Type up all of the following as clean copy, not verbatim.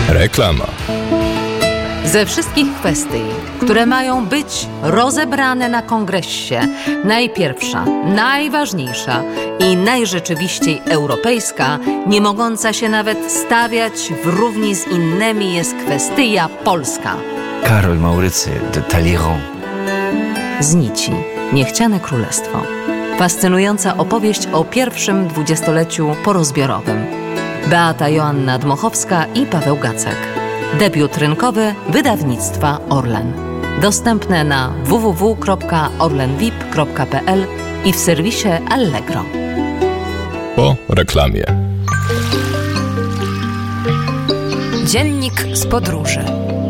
Reklama. Ze wszystkich kwestii, które mają być rozebrane na kongresie, najpierwsza, najważniejsza i najrzeczywiściej europejska, nie mogąca się nawet stawiać w równi z innymi, jest kwestia polska. Karol Maurycy de Talleyrand. Z nici niechciane królestwo. Fascynująca opowieść o pierwszym dwudziestoleciu porozbiorowym. Beata Joanna Dmochowska i Paweł Gacek. Debiut rynkowy wydawnictwa Orlen. Dostępne na www.orlenvip.pl i w serwisie Allegro. Po reklamie. Dziennik z podróży.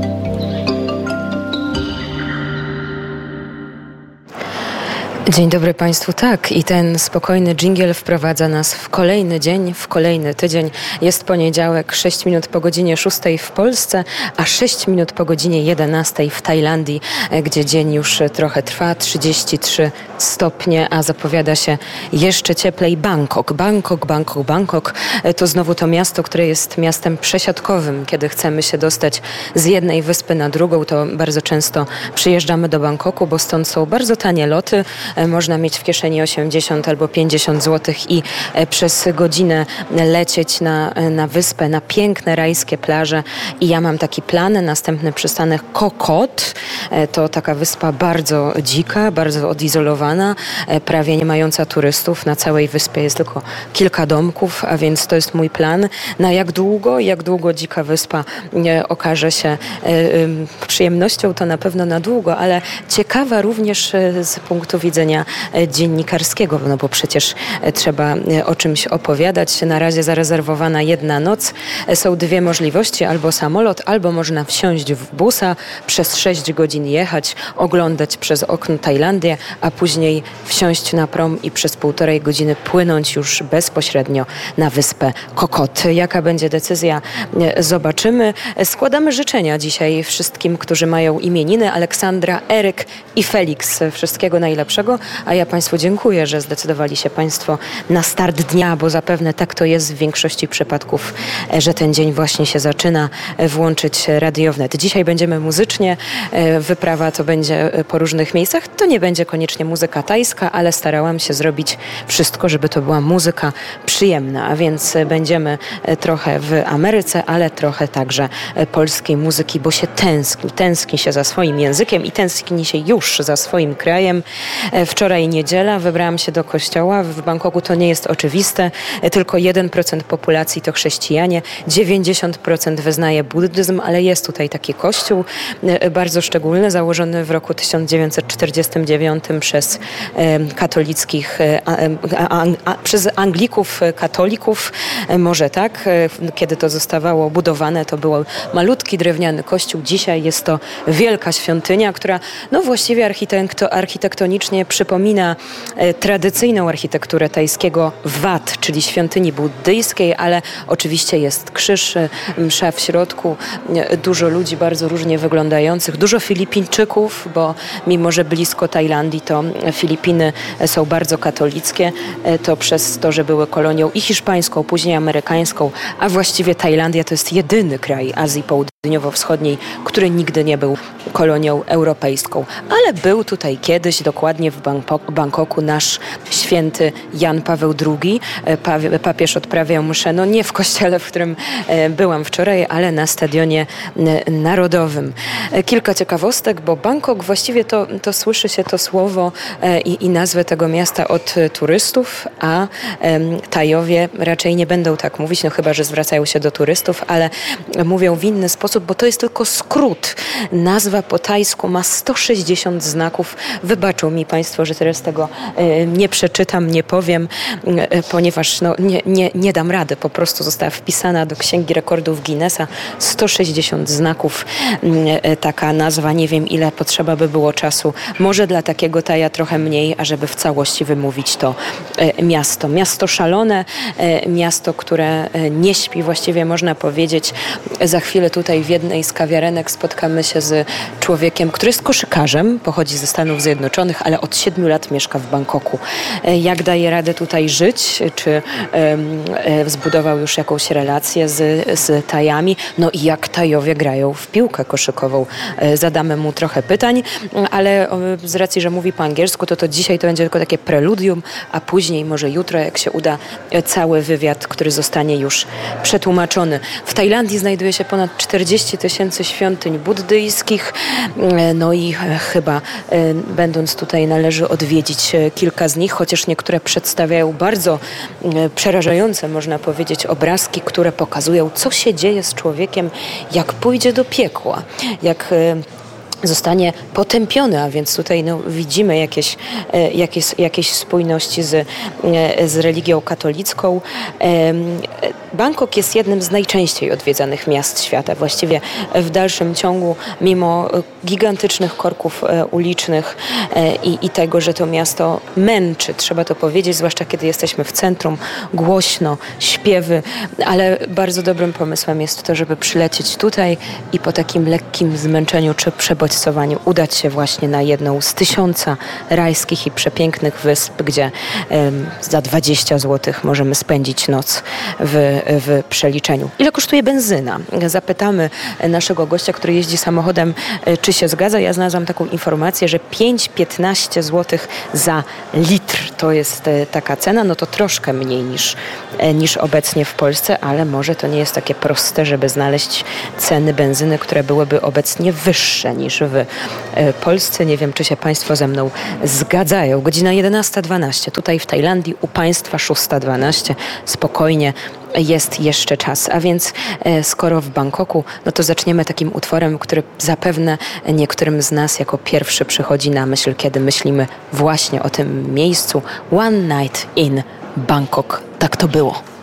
Dzień dobry Państwu. Tak, i ten spokojny dżingiel wprowadza nas w kolejny dzień, w kolejny tydzień. Jest poniedziałek, 6 minut po godzinie 6 w Polsce, a 6 minut po godzinie 11 w Tajlandii, gdzie dzień już trochę trwa, 33 stopnie, a zapowiada się jeszcze cieplej. Bangkok to znowu to miasto, które jest miastem przesiadkowym. Kiedy chcemy się dostać z jednej wyspy na drugą, to bardzo często przyjeżdżamy do Bangkoku, bo stąd są bardzo tanie loty. Można mieć w kieszeni 80 albo 50 zł i przez godzinę lecieć na wyspę, na piękne rajskie plaże. I ja mam taki plan, następny przystanek Koh Kot. To taka wyspa bardzo dzika, bardzo odizolowana, prawie nie mająca turystów. Na całej wyspie jest tylko kilka domków, a więc to jest mój plan. Na jak długo dzika wyspa okaże się przyjemnością, to na pewno na długo, ale ciekawa również z punktu widzenia dziennikarskiego, no bo przecież trzeba o czymś opowiadać. Na razie zarezerwowana jedna noc. Są dwie możliwości, albo samolot, albo można wsiąść w busa, przez 6 godzin jechać, oglądać przez okno Tajlandię, a później wsiąść na prom i przez 1,5 godziny płynąć już bezpośrednio na wyspę Koh Kot. Jaka będzie decyzja? Zobaczymy. Składamy życzenia dzisiaj wszystkim, którzy mają imieniny. Aleksandra, Eryk i Felix. Wszystkiego najlepszego. A ja Państwu dziękuję, że zdecydowali się Państwo na start dnia, bo zapewne tak to jest w większości przypadków, że ten dzień właśnie się zaczyna, włączyć Radio Wnet. Dzisiaj będziemy muzycznie, wyprawa to będzie po różnych miejscach. To nie będzie koniecznie muzyka tajska, ale starałam się zrobić wszystko, żeby to była muzyka przyjemna, a więc będziemy trochę w Ameryce, ale trochę także polskiej muzyki, bo się tęskni się za swoim językiem i tęskni się już za swoim krajem. Wczoraj niedziela, wybrałam się do kościoła. W Bangkoku to nie jest oczywiste. Tylko 1% populacji to chrześcijanie, 90% wyznaje buddyzm, ale jest tutaj taki kościół bardzo szczególny, założony w roku 1949 przez przez Anglików, katolików, może tak. Kiedy to zostawało budowane, to był malutki drewniany kościół. Dzisiaj jest to wielka świątynia, która właściwie architektonicznie przypomina tradycyjną architekturę tajskiego Wat, czyli świątyni buddyjskiej, ale oczywiście jest krzyż, msza w środku, dużo ludzi bardzo różnie wyglądających, dużo Filipińczyków, bo mimo, że blisko Tajlandii, to Filipiny są bardzo katolickie, to przez to, że były kolonią i hiszpańską, później amerykańską, a właściwie Tajlandia to jest jedyny kraj Azji Południowo-Wschodniej, który nigdy nie był kolonią europejską, ale był tutaj kiedyś, dokładnie w Bangkoku, nasz święty Jan Paweł II. Papież odprawiał mszę, nie w kościele, w którym byłam wczoraj, ale na Stadionie Narodowym. Kilka ciekawostek, bo Bangkok właściwie to słyszy się to słowo i nazwę tego miasta od turystów, a Tajowie raczej nie będą tak mówić, chyba że zwracają się do turystów, ale mówią w inny sposób, bo to jest tylko skrót. Nazwa po tajsku ma 160 znaków. Wybaczą mi Państwo, że teraz tego nie przeczytam, nie powiem, ponieważ nie dam rady. Po prostu została wpisana do Księgi Rekordów Guinnessa. 160 znaków. Taka nazwa. Nie wiem, ile potrzeba by było czasu. Może dla takiego Taja trochę mniej, ażeby w całości wymówić to miasto. Miasto szalone, miasto, które nie śpi, właściwie można powiedzieć. Za chwilę tutaj tutaj w jednej z kawiarenek spotkamy się z człowiekiem, który jest koszykarzem, pochodzi ze Stanów Zjednoczonych, ale od 7 lat mieszka w Bangkoku. Jak daje radę tutaj żyć? Czy zbudował już jakąś relację z Tajami? No i jak Tajowie grają w piłkę koszykową? Zadamy mu trochę pytań, ale z racji, że mówi po angielsku, to dzisiaj to będzie tylko takie preludium, a później, może jutro, jak się uda, cały wywiad, który zostanie już przetłumaczony. W Tajlandii znajduje się ponad 40 000 świątyń buddyjskich, no i chyba będąc tutaj należy odwiedzić kilka z nich, chociaż niektóre przedstawiają bardzo przerażające, można powiedzieć, obrazki, które pokazują, co się dzieje z człowiekiem, jak pójdzie do piekła, jak zostanie potępiony, a więc tutaj widzimy jakieś spójności z religią katolicką. Bangkok jest jednym z najczęściej odwiedzanych miast świata. Właściwie w dalszym ciągu, mimo gigantycznych korków ulicznych i tego, że to miasto męczy, trzeba to powiedzieć, zwłaszcza kiedy jesteśmy w centrum, głośno, śpiewy, ale bardzo dobrym pomysłem jest to, żeby przylecieć tutaj i po takim lekkim zmęczeniu czy przebodźcowaniu udać się właśnie na jedną z 1000 rajskich i przepięknych wysp, gdzie za 20 zł możemy spędzić noc w przeliczeniu. Ile kosztuje benzyna? Zapytamy naszego gościa, który jeździ samochodem, czy się zgadza. Ja znalazłam taką informację, że 5-15 zł za litr to jest taka cena. No to troszkę mniej niż obecnie w Polsce, ale może to nie jest takie proste, żeby znaleźć ceny benzyny, które byłyby obecnie wyższe niż w Polsce. Nie wiem, czy się Państwo ze mną zgadzają. Godzina 11:12. Tutaj w Tajlandii, u Państwa 6:12. Spokojnie. Jest jeszcze czas, a więc skoro w Bangkoku, no to zaczniemy takim utworem, który zapewne niektórym z nas jako pierwszy przychodzi na myśl, kiedy myślimy właśnie o tym miejscu. One Night in Bangkok. Tak to było.